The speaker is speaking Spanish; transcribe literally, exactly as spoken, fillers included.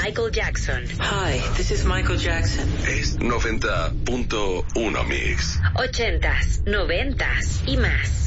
Michael Jackson. Hi, this is Michael Jackson. Es noventa punto uno Mix. Ochentas, noventas y más.